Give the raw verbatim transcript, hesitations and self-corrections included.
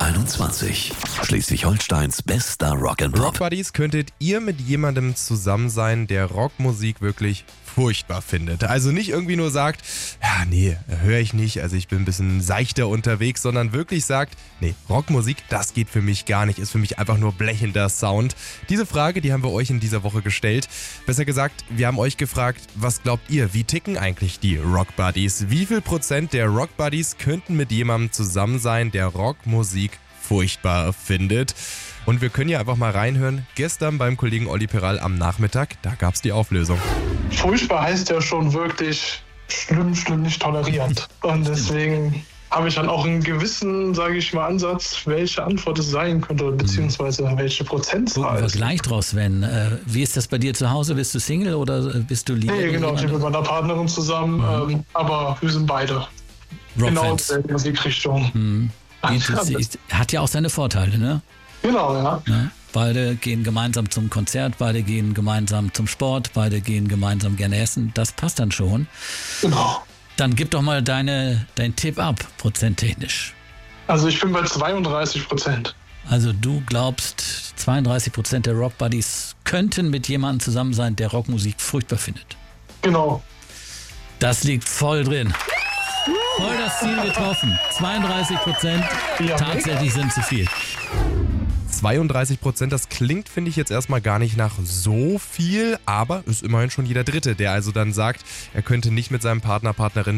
einundzwanzig. Schleswig-Holsteins bester Rock'n'Pop. Rock Buddies, könntet ihr mit jemandem zusammen sein, der Rockmusik wirklich furchtbar findet? Also nicht irgendwie nur sagt, ja, nee, höre ich nicht, also ich bin ein bisschen seichter unterwegs, sondern wirklich sagt, nee, Rockmusik, das geht für mich gar nicht, ist für mich einfach nur blechender Sound. Diese Frage, die haben wir euch in dieser Woche gestellt. Besser gesagt, wir haben euch gefragt, was glaubt ihr, wie ticken eigentlich die Rock Buddies? Wie viel Prozent der Rock Buddies könnten mit jemandem zusammen sein, der Rockmusik furchtbar findet? Und wir können ja einfach mal reinhören. Gestern beim Kollegen Olli Peral am Nachmittag, da gab es die Auflösung. Furchtbar heißt ja schon wirklich schlimm, schlimm, nicht tolerierend. Und deswegen habe ich dann auch einen gewissen, sage ich mal, Ansatz, welche Antwort es sein könnte, beziehungsweise welche Prozentzahl. Gucken wir gleich draus, Sven. Äh, wie ist das bei dir zu Hause? Bist du Single oder bist du lieber? Nee, genau, ich bin mit meiner Partnerin zusammen, mhm. ähm, aber wir sind beide genau in der Musikrichtung. Mhm. Hat ja auch seine Vorteile, ne? Genau, ja. ja. Beide gehen gemeinsam zum Konzert, beide gehen gemeinsam zum Sport, beide gehen gemeinsam gerne essen. Das passt dann schon. Genau. Dann gib doch mal deine, deinen Tipp ab, prozenttechnisch. Also ich bin bei zweiunddreißig Prozent. Also du glaubst, zweiunddreißig Prozent der Rock Buddies könnten mit jemandem zusammen sein, der Rockmusik furchtbar findet. Genau. Das liegt voll drin. Voll das Ziel getroffen. zweiunddreißig Prozent, ja, tatsächlich sind zu viel. zweiunddreißig Prozent, das klingt, finde ich, jetzt erstmal gar nicht nach so viel, aber ist immerhin schon jeder Dritte, der also dann sagt, er könnte nicht mit seinem Partner, Partnerin